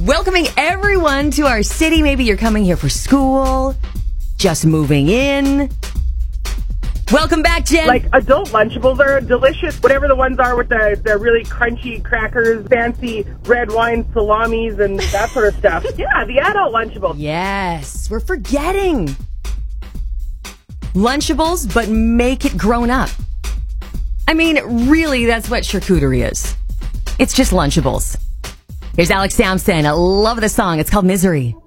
Welcoming everyone to our city. Maybe you're coming here for school, just moving in. Welcome back, Jen. Like adult Lunchables are delicious. Whatever the ones are with the really crunchy crackers, fancy red wine salamis, and that sort of stuff. Yeah, the adult Lunchables. Yes, we're forgetting. Lunchables, but make it grown up. I mean, really, that's what charcuterie is. It's just Lunchables. Here's Alex Sampson. I love the song. It's called Misery.